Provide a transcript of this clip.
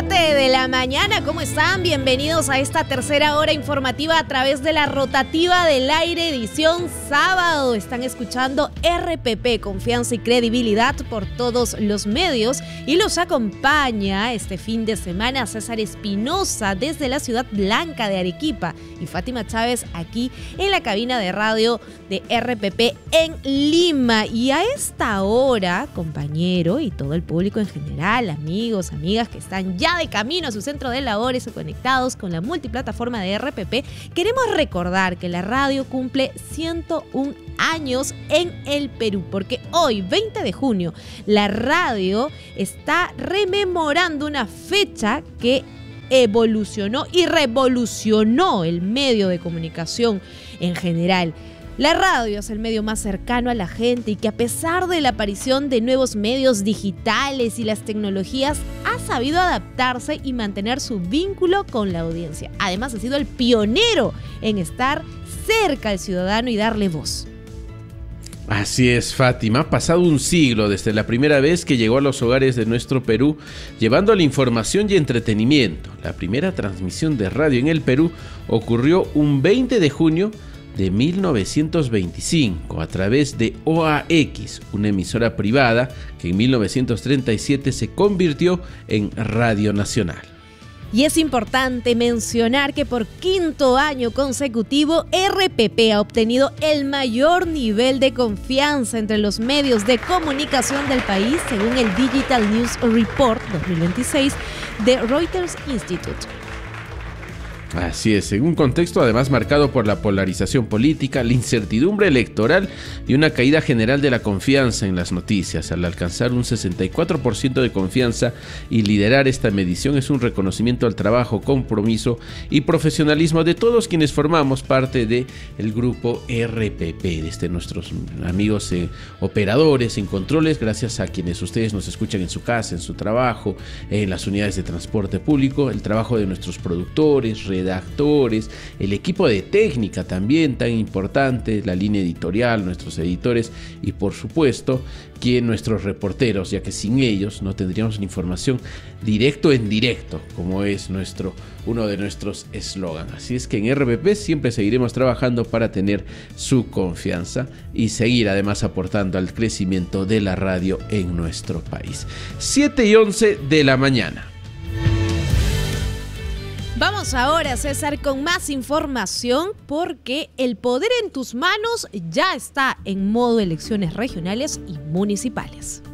7 de la mañana, ¿cómo están? Bienvenidos a esta tercera hora informativa a través de la rotativa del aire, edición sábado. Están escuchando RPP, confianza y credibilidad por todos los medios, y los acompaña este fin de semana César Espinosa desde la ciudad blanca de Arequipa y Fátima Chávez aquí en la cabina de radio de RPP en Lima. Y a esta hora, compañero y todo el público en general, amigos, amigas que están ya de camino a su centro de labores o conectados con la multiplataforma de RPP, queremos recordar que la radio cumple 101 años en el Perú, porque hoy, 20 de junio, la radio está rememorando una fecha que evolucionó y revolucionó el medio de comunicación en general. La radio es el medio más cercano a la gente y que, a pesar de la aparición de nuevos medios digitales y las tecnologías, ha sabido adaptarse y mantener su vínculo con la audiencia. Además, ha sido el pionero en estar cerca del ciudadano y darle voz. Así es, Fátima. Ha pasado un siglo desde la primera vez que llegó a los hogares de nuestro Perú, llevando la información y entretenimiento. La primera transmisión de radio en el Perú ocurrió un 20 de junio de 1925 a través de OAX, una emisora privada que en 1937 se convirtió en Radio Nacional. Y es importante mencionar que por quinto año consecutivo, RPP ha obtenido el mayor nivel de confianza entre los medios de comunicación del país, según el Digital News Report 2026 de Reuters Institute. Así es, en un contexto además marcado por la polarización política, la incertidumbre electoral y una caída general de la confianza en las noticias. Al alcanzar un 64% de confianza y liderar esta medición es un reconocimiento al trabajo, compromiso y profesionalismo de todos quienes formamos parte del grupo RPP, desde nuestros amigos operadores en controles, gracias a quienes ustedes nos escuchan en su casa, en su trabajo, en las unidades de transporte público, el trabajo de nuestros productores, redactores, el equipo de técnica también tan importante, la línea editorial, nuestros editores y por supuesto nuestros reporteros, ya que sin ellos no tendríamos la información directo en directo, como es uno de nuestros eslogans. Así es que en RPP siempre seguiremos trabajando para tener su confianza y seguir además aportando al crecimiento de la radio en nuestro país. 7:11 de la mañana. Vamos ahora, César, con más información, porque el poder en tus manos ya está en modo elecciones regionales y municipales.